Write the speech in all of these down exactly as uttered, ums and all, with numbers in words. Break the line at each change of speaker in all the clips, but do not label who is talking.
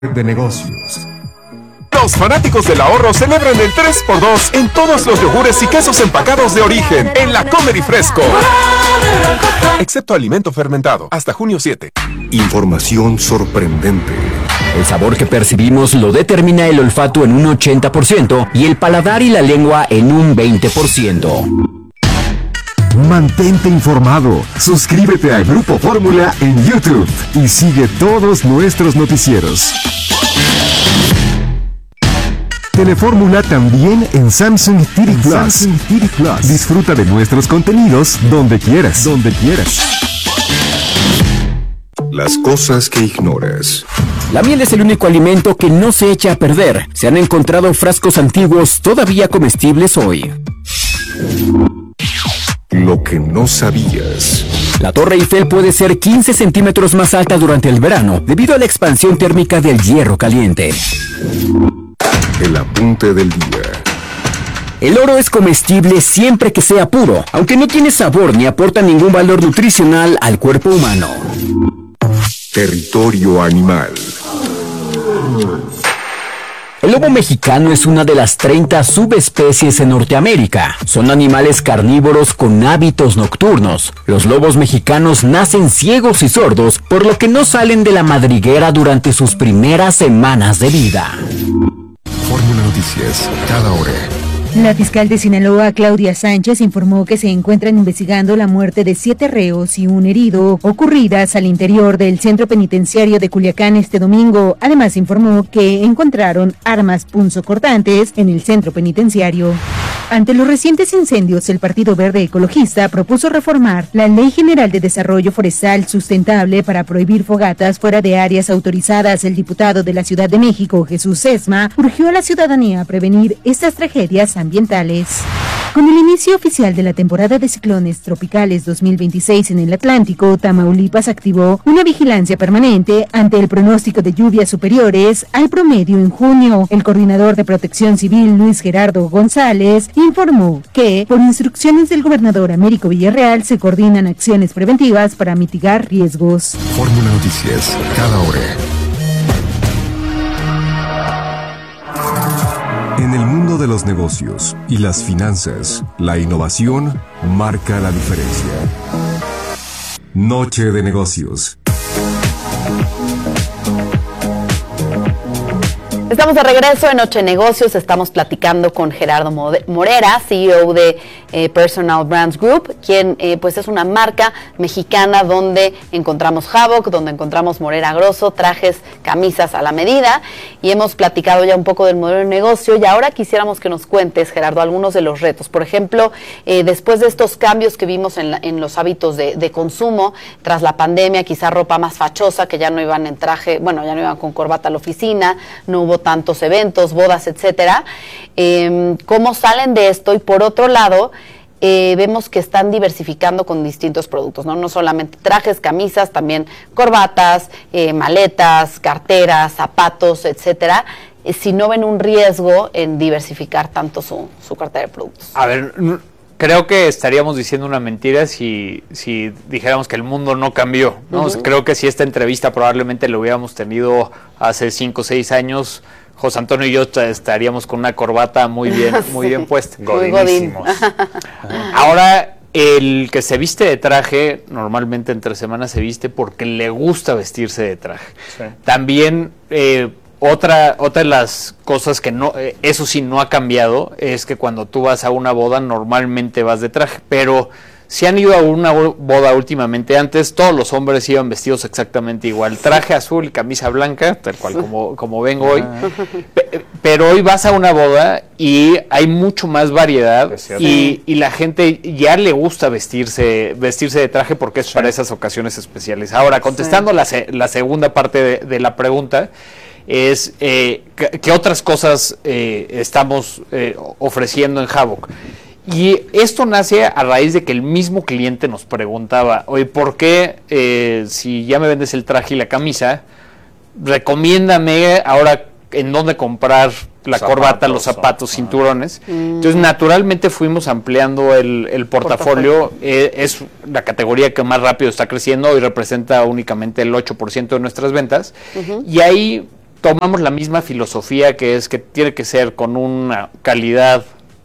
de negocios.
Los fanáticos del ahorro celebran el tres por dos en todos los yogures y quesos empacados de origen en la Comer y Fresco. Excepto alimento fermentado, hasta junio siete.
Información sorprendente.
El sabor que percibimos lo determina el olfato en un ochenta por ciento y el paladar y la lengua en un veinte por ciento.
Mantente informado. Suscríbete a Grupo Fórmula en YouTube y sigue todos nuestros noticieros. Telefórmula también en Samsung T V Plus. Samsung T V Plus. Disfruta de nuestros contenidos donde quieras, donde quieras. Las cosas que ignoras.
La miel es el único alimento que no se echa a perder. Se han encontrado frascos antiguos todavía comestibles hoy.
Lo que no sabías.
La Torre Eiffel puede ser quince centímetros más alta durante el verano, debido a la expansión térmica del hierro caliente.
El apunte del día.
El oro es comestible siempre que sea puro, aunque no tiene sabor ni aporta ningún valor nutricional al cuerpo humano.
Territorio animal.
El lobo mexicano es una de las treinta subespecies en Norteamérica. Son animales carnívoros con hábitos nocturnos. Los lobos mexicanos nacen ciegos y sordos, por lo que no salen de la madriguera durante sus primeras semanas de vida.
Fórmula Noticias, cada hora.
La fiscal de Sinaloa, Claudia Sánchez, informó que se encuentran investigando la muerte de siete reos y un herido ocurridas al interior del centro penitenciario de Culiacán este domingo. Además, informó que encontraron armas punzocortantes en el centro penitenciario. Ante los recientes incendios, el Partido Verde Ecologista propuso reformar la Ley General de Desarrollo Forestal Sustentable para prohibir fogatas fuera de áreas autorizadas. El diputado de la Ciudad de México, Jesús Sesma, urgió a la ciudadanía a prevenir estas tragedias ambientales. Con el inicio oficial de la temporada de ciclones tropicales dos mil veintiséis en el Atlántico, Tamaulipas activó una vigilancia permanente ante el pronóstico de lluvias superiores al promedio en junio. El coordinador de Protección Civil, Luis Gerardo González, informó que, por instrucciones del gobernador Américo Villarreal, se coordinan acciones preventivas para mitigar riesgos.
Fórmula Noticias, cada hora. En el mundo de los negocios y las finanzas, la innovación marca la diferencia. Noche de negocios.
Estamos de regreso en Noche de Negocios, estamos platicando con Gerardo Morera, C E O de eh, Personal Brands Group, quien eh, pues es una marca mexicana donde encontramos Havoc, donde encontramos Morera Grosso, trajes, camisas a la medida, y hemos platicado ya un poco del modelo de negocio, y ahora quisiéramos que nos cuentes, Gerardo, algunos de los retos. Por ejemplo, eh, después de estos cambios que vimos en, la, en los hábitos de, de consumo, tras la pandemia, quizá ropa más fachosa, que ya no iban en traje, bueno, ya no iban con corbata a la oficina, no hubo tantos eventos, bodas, etcétera. Eh, ¿Cómo salen de esto? Y por otro lado, eh, vemos que están diversificando con distintos productos, ¿no? No solamente trajes, camisas, también corbatas, eh, maletas, carteras, zapatos, etcétera. Eh, si no ven un riesgo en diversificar tanto su, su cartera de productos.
A ver, creo que estaríamos diciendo una mentira si, si dijéramos que el mundo no cambió, ¿no? Uh-huh. Creo que si esta entrevista probablemente lo hubiéramos tenido hace cinco o seis años, José Antonio y yo estaríamos con una corbata muy bien, muy bien puesta.
Godinísimos.
Ahora, el que se viste de traje, normalmente entre semanas se viste porque le gusta vestirse de traje. Sí. También, eh, otra, otra de las cosas que no, eh, eso sí no ha cambiado, es que cuando tú vas a una boda, normalmente vas de traje, pero si han ido a una boda últimamente, antes todos los hombres iban vestidos exactamente igual, traje azul y camisa blanca, tal cual como, como ven hoy, P- pero hoy vas a una boda y hay mucho más variedad y, y la gente ya le gusta vestirse vestirse de traje porque es sí. para esas ocasiones especiales. Ahora, contestando sí. la, se, la segunda parte de, de la pregunta, es eh, ¿qué otras cosas eh, estamos eh, ofreciendo en Havoc? Y esto nace a raíz de que el mismo cliente nos preguntaba, oye, ¿por qué eh, si ya me vendes el traje y la camisa, recomiéndame ahora en dónde comprar la zapatos, corbata, los zapatos, cinturones? Mm. Entonces, naturalmente fuimos ampliando el, el portafolio. portafolio. Eh, es la categoría que más rápido está creciendo y representa únicamente el ocho por ciento de nuestras ventas. Uh-huh. Y ahí tomamos la misma filosofía, que es que tiene que ser con una calidad,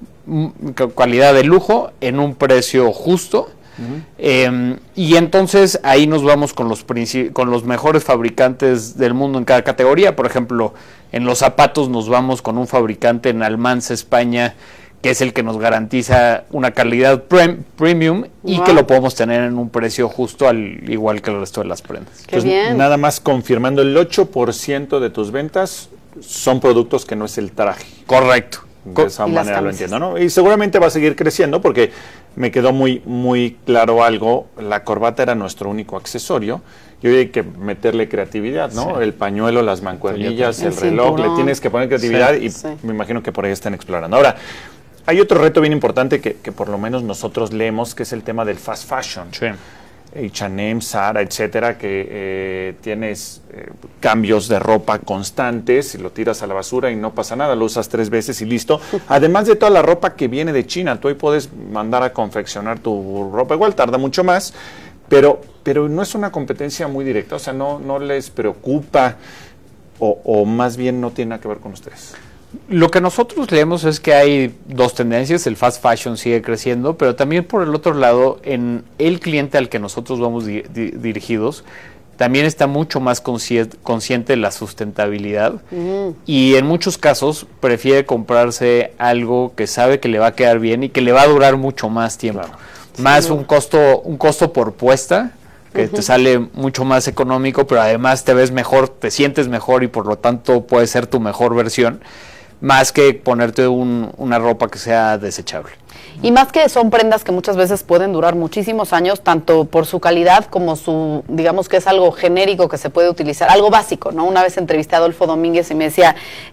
calidad de lujo en un precio justo. Uh-huh. eh, y entonces ahí nos vamos con los con los mejores fabricantes del mundo en cada categoría. Por ejemplo, en los zapatos nos vamos con un fabricante en Almanza, España, que es el que nos garantiza una calidad pre premium y wow. que lo podemos tener en un precio justo, al igual que el resto de las prendas.
Qué Entonces, bien. Nada más confirmando, el ocho por ciento de tus ventas son productos que no es el traje.
Correcto.
De esa manera lo entiendo, ¿no? Y seguramente va a seguir creciendo porque me quedó muy, muy claro algo. La corbata era nuestro único accesorio y hoy hay que meterle creatividad, ¿no? Sí. El pañuelo, las mancuernillas, el, el reloj, cinturón. Le tienes que poner creatividad sí, y sí. me imagino que por ahí están explorando. Ahora, hay otro reto bien importante que, que por lo menos nosotros leemos, que es el tema del fast fashion.
Sí.
H and M, Zara, etcétera, que eh, tienes eh, cambios de ropa constantes y lo tiras a la basura y no pasa nada, lo usas tres veces y listo. Además de toda la ropa que viene de China, tú hoy puedes mandar a confeccionar tu ropa, igual tarda mucho más, pero, pero no es una competencia muy directa, o sea, no, no les preocupa o, o más bien no tiene nada que ver con ustedes.
Lo que nosotros leemos es que hay dos tendencias, el fast fashion sigue creciendo, pero también por el otro lado, en el cliente al que nosotros vamos di di dirigidos, también está mucho más consci consciente de la sustentabilidad mm. y en muchos casos prefiere comprarse algo que sabe que le va a quedar bien y que le va a durar mucho más tiempo. Claro. Más sí. un costo, un costo por puesta, que uh-huh. te sale mucho más económico, pero además te ves mejor, te sientes mejor y por lo tanto puede ser tu mejor versión, más que ponerte un, una ropa que sea desechable.
Y más que son prendas que muchas veces pueden durar muchísimos años, tanto por su calidad como su, digamos que es algo genérico que se puede utilizar, algo básico, ¿no? Una vez entrevisté a Adolfo Domínguez y me decía,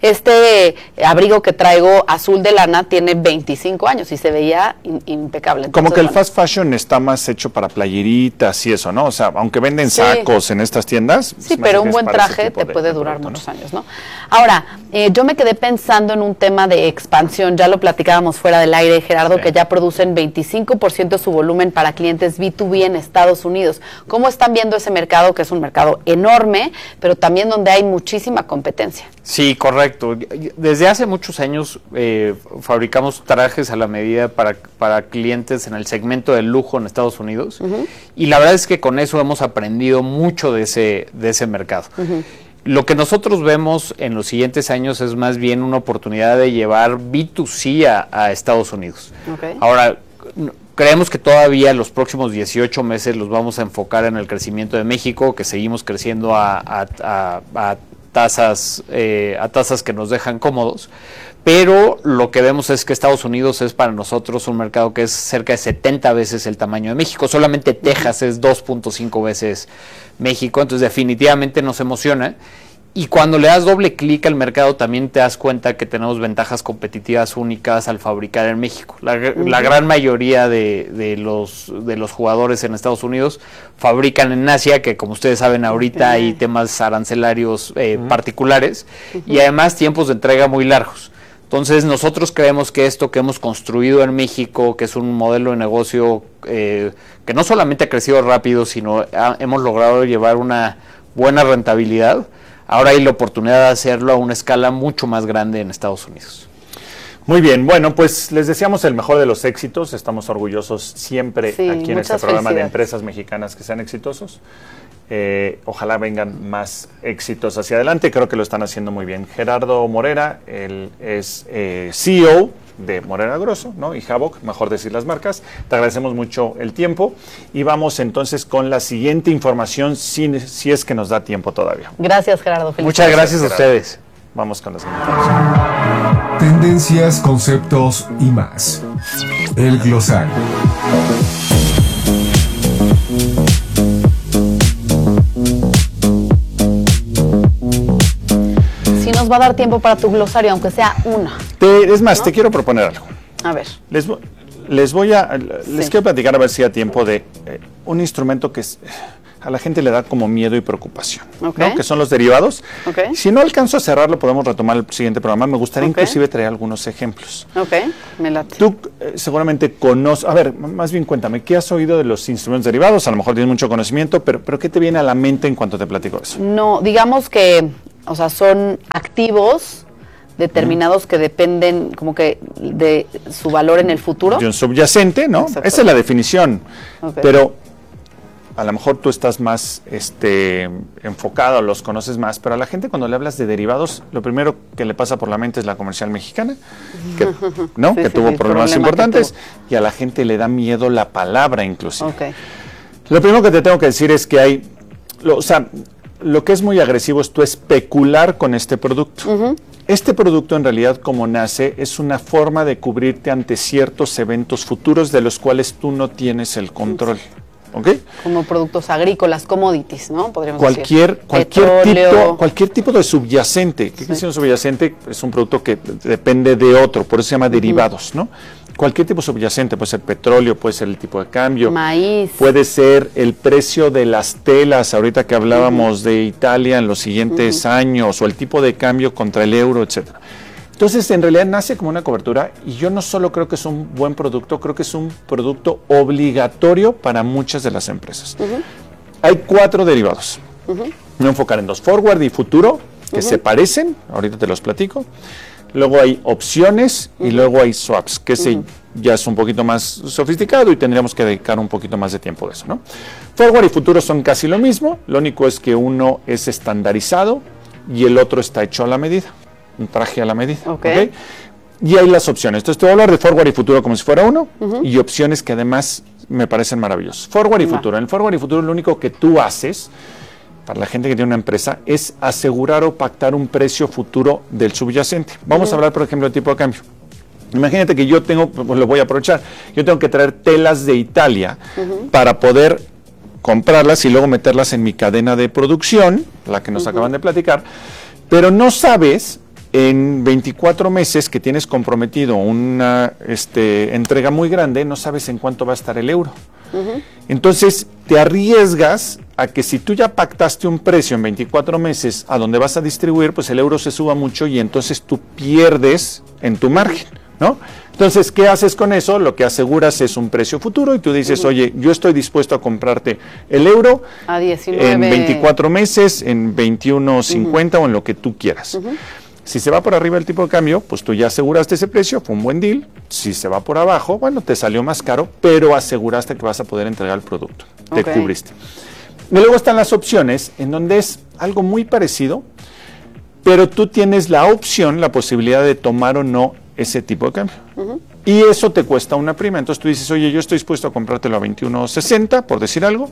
este abrigo que traigo azul de lana tiene veinticinco años y se veía in, impecable. Entonces,
como que el
bueno.
fast fashion está más hecho para playeritas y eso, ¿no? O sea, aunque venden sí. sacos en estas tiendas.
Sí, pero un buen traje te puede durar producto, muchos ¿no? años, ¿no? Ahora, eh, yo me quedé pensando en un tema de expansión, ya lo platicábamos fuera del aire, Gerardo, sí. que ya producen veinticinco por ciento de su volumen para clientes B dos B en Estados Unidos. ¿Cómo están viendo ese mercado, que es un mercado enorme, pero también donde hay muchísima competencia?
Sí, correcto. Desde hace muchos años eh, fabricamos trajes a la medida para, para clientes en el segmento del lujo en Estados Unidos uh-huh. y la verdad es que con eso hemos aprendido mucho de ese, de ese mercado. Uh-huh. Lo que nosotros vemos en los siguientes años es más bien una oportunidad de llevar B dos C a, a Estados Unidos. Okay. Ahora, creemos que todavía los próximos dieciocho meses los vamos a enfocar en el crecimiento de México, que seguimos creciendo a, a, a, a, tasas, eh, a tasas que nos dejan cómodos, pero lo que vemos es que Estados Unidos es para nosotros un mercado que es cerca de setenta veces el tamaño de México. Solamente Texas es dos punto cinco veces México, entonces definitivamente nos emociona. Y cuando le das doble clic al mercado también te das cuenta que tenemos ventajas competitivas únicas al fabricar en México. La, uh-huh. la gran mayoría de, de, los, de los jugadores en Estados Unidos fabrican en Asia, que como ustedes saben ahorita uh-huh. hay temas arancelarios eh, uh-huh. particulares uh-huh. y además tiempos de entrega muy largos. Entonces nosotros creemos que esto que hemos construido en México, que es un modelo de negocio eh, que no solamente ha crecido rápido, sino ha, hemos logrado llevar una buena rentabilidad, ahora hay la oportunidad de hacerlo a una escala mucho más grande en Estados Unidos.
Muy bien, bueno, pues les deseamos el mejor de los éxitos, estamos orgullosos siempre sí, aquí en este programa de empresas mexicanas que sean exitosos. Eh, ojalá vengan más éxitos hacia adelante, creo que lo están haciendo muy bien. Gerardo Morera, él es eh, C E O de Morera Grosso, ¿no? Y Havoc, mejor decir las marcas. Te agradecemos mucho el tiempo y vamos entonces con la siguiente información, si, si es que nos da tiempo todavía.
Gracias, Gerardo.
Muchas gracias, gracias a ustedes.
Vamos con la siguiente información.
Tendencias, conceptos y más. El glosario.
Nos va a dar tiempo para tu glosario, aunque sea una.
Te, es más, ¿no? Te quiero proponer algo.
A ver.
Les, les voy a, les sí. quiero platicar a ver si da tiempo de eh, un instrumento que es, a la gente le da como miedo y preocupación, okay. ¿no? Que son los derivados. Okay. Si no alcanzo a cerrarlo, podemos retomar el siguiente programa. Me gustaría okay. inclusive traer algunos ejemplos.
Ok, me late.
Tú eh, seguramente conoces, a ver, más bien cuéntame, ¿qué has oído de los instrumentos derivados? A lo mejor tienes mucho conocimiento, pero, pero ¿qué te viene a la mente en cuanto te platico eso?
No, digamos que o sea, son activos determinados que dependen como que de su valor en el futuro.
De un subyacente, ¿no? Exacto. Esa es la definición. Okay. Pero a lo mejor tú estás más este, enfocado, los conoces más, pero a la gente cuando le hablas de derivados, lo primero que le pasa por la mente es la comercial mexicana, que, ¿no? Sí, que sí, tuvo sí, problemas problema importantes, tuvo. Y a la gente le da miedo la palabra inclusive. Okay. Lo primero que te tengo que decir es que hay, lo, o sea, lo que es muy agresivo es tú especular con este producto. Uh-huh. Este producto en realidad como nace es una forma de cubrirte ante ciertos eventos futuros de los cuales tú no tienes el control. ¿Okay?
Como productos agrícolas, commodities, ¿no? Podríamos
cualquier,
decir.
Cualquier tipo, cualquier tipo de subyacente. ¿Qué sí. es un subyacente? Es un producto que depende de otro, por eso se llama uh-huh. derivados, ¿no? Cualquier tipo subyacente, puede ser petróleo, puede ser el tipo de cambio.
Maíz.
Puede ser el precio de las telas, ahorita que hablábamos uh-huh. de Italia en los siguientes uh-huh. años, o el tipo de cambio contra el euro, etcétera. Entonces, en realidad nace como una cobertura y yo no solo creo que es un buen producto, creo que es un producto obligatorio para muchas de las empresas. Uh-huh. Hay cuatro derivados. Uh-huh. Me voy a enfocar en dos, forward y futuro, que uh-huh. se parecen, ahorita te los platico. Luego hay opciones uh-huh. y luego hay swaps, que ese uh-huh. ya es un poquito más sofisticado y tendríamos que dedicar un poquito más de tiempo a eso, ¿no? Forward y futuro son casi lo mismo, lo único es que uno es estandarizado y el otro está hecho a la medida. Un traje a la medida. Okay. ¿Okay? Y hay las opciones. Entonces te voy a hablar de forward y futuro como si fuera uno uh-huh. y opciones que además me parecen maravillosas. Forward y uh-huh. futuro. En el forward y futuro lo único que tú haces, para la gente que tiene una empresa, es asegurar o pactar un precio futuro del subyacente. Vamos uh-huh. a hablar, por ejemplo, del tipo de cambio. Imagínate que yo tengo, pues lo voy a aprovechar, yo tengo que traer telas de Italia uh-huh. para poder comprarlas y luego meterlas en mi cadena de producción, la que nos uh-huh. acaban de platicar, pero no sabes en veinticuatro meses que tienes comprometido una este, entrega muy grande, no sabes en cuánto va a estar el euro. Uh-huh. Entonces, te arriesgas a que si tú ya pactaste un precio en veinticuatro meses a donde vas a distribuir, pues el euro se suba mucho y entonces tú pierdes en tu margen, ¿no? Entonces, ¿qué haces con eso? Lo que aseguras es un precio futuro y tú dices, uh-huh. oye, yo estoy dispuesto a comprarte el euro
a diecinueve
en veinticuatro meses, en veintiuno cincuenta uh-huh. o en lo que tú quieras. Uh-huh. Si se va por arriba el tipo de cambio, pues tú ya aseguraste ese precio, fue un buen deal. Si se va por abajo, bueno, te salió más caro, pero aseguraste que vas a poder entregar el producto. Okay. Te cubriste. Y luego están las opciones, en donde es algo muy parecido, pero tú tienes la opción, la posibilidad de tomar o no ese tipo de cambio. Uh-huh. Y eso te cuesta una prima. Entonces tú dices, oye, yo estoy dispuesto a comprártelo a veintiuno sesenta, por decir algo,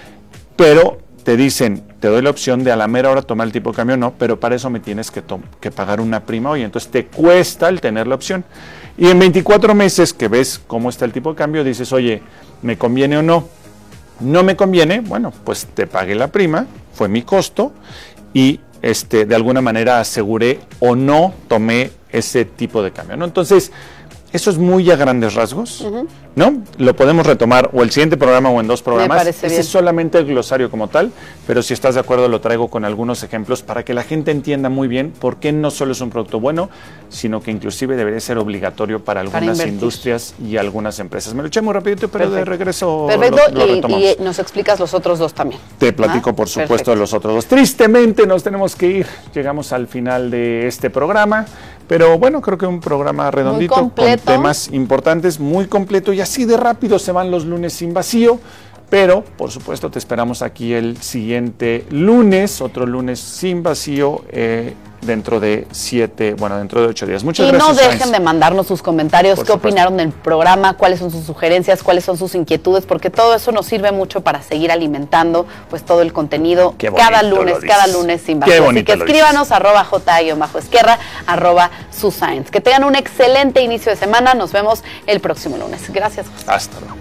pero te dicen, te doy la opción de a la mera hora tomar el tipo de cambio, no, pero para eso me tienes que, que pagar una prima hoy, entonces te cuesta el tener la opción. Y en veinticuatro meses que ves cómo está el tipo de cambio, dices, oye, ¿me conviene o no? No me conviene, bueno, pues te pagué la prima, fue mi costo, y este, de alguna manera aseguré o no tomé ese tipo de cambio, ¿no? Entonces, eso es muy a grandes rasgos, uh-huh. ¿no? Lo podemos retomar o el siguiente programa o en dos programas.
Me parece
Ese
bien.
Es solamente el glosario como tal, pero si estás de acuerdo lo traigo con algunos ejemplos para que la gente entienda muy bien por qué no solo es un producto bueno, sino que inclusive debería ser obligatorio para algunas para industrias y algunas empresas. Me lo eché muy rapidito, pero Perfecto. de regreso
Perfecto.
lo, lo retomamos.
Y, y nos explicas los otros dos también.
Te platico, ¿Ah? por supuesto, Perfecto. de los otros dos. Tristemente nos tenemos que ir. Llegamos al final de este programa. Pero bueno, creo que un programa redondito con temas importantes, muy completo y así de rápido se van los lunes sin vacío. Pero, por supuesto, te esperamos aquí el siguiente lunes, otro lunes sin vacío, eh, dentro de siete, bueno, dentro de ocho días. Muchas
y
gracias.
Y no dejen Sainz. de mandarnos sus comentarios,
por
qué
supuesto.
opinaron del programa, cuáles son sus sugerencias, cuáles son sus inquietudes, porque todo eso nos sirve mucho para seguir alimentando pues todo el contenido cada lunes, cada lunes sin vacío. Así que escríbanos arroba j-esquerra, arroba susainz. Que tengan un excelente inicio de semana. Nos vemos el próximo lunes. Gracias, José.
Hasta luego.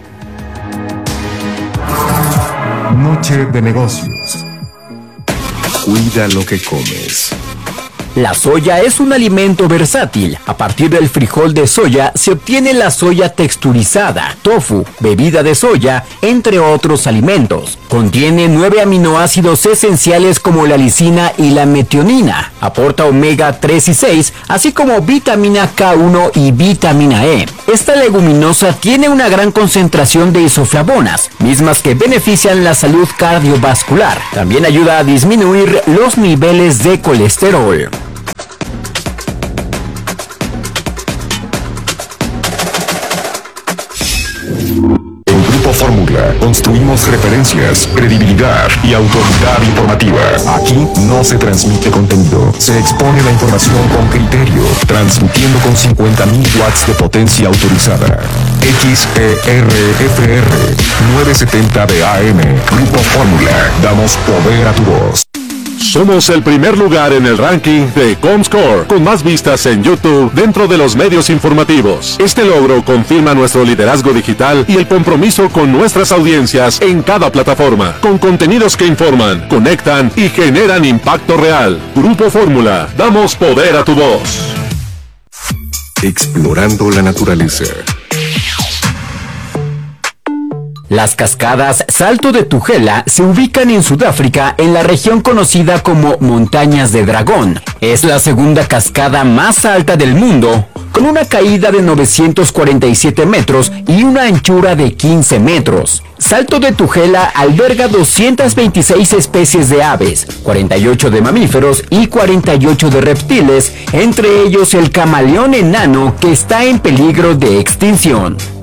Noche de negocios. Cuida lo que comes.
La soya es un alimento versátil. A partir del frijol de soya se obtiene la soya texturizada, tofu, bebida de soya, entre otros alimentos. Contiene nueve aminoácidos esenciales como la lisina y la metionina. Aporta omega tres y seis, así como vitamina K uno y vitamina E. Esta leguminosa tiene una gran concentración de isoflavonas, mismas que benefician la salud cardiovascular. También ayuda a disminuir los niveles de colesterol.
En Grupo Fórmula construimos referencias, credibilidad y autoridad informativa. Aquí no se transmite contenido, se expone la información con criterio, transmitiendo con cincuenta mil watts de potencia autorizada. X E R F R novecientos setenta de A M. Grupo Fórmula, damos poder a tu voz.
Somos el primer lugar en el ranking de Comscore, con más vistas en YouTube dentro de los medios informativos. Este logro confirma nuestro liderazgo digital y el compromiso con nuestras audiencias en cada plataforma, con contenidos que informan, conectan y generan impacto real. Grupo Fórmula, damos poder a tu voz.
Explorando la naturaleza.
Las cascadas Salto de Tugela se ubican en Sudáfrica en la región conocida como Montañas de Dragón. Es la segunda cascada más alta del mundo, con una caída de novecientos cuarenta y siete metros y una anchura de quince metros. Salto de Tugela alberga doscientas veintiséis especies de aves, cuarenta y ocho de mamíferos y cuarenta y ocho de reptiles, entre ellos el camaleón enano que está en peligro de extinción.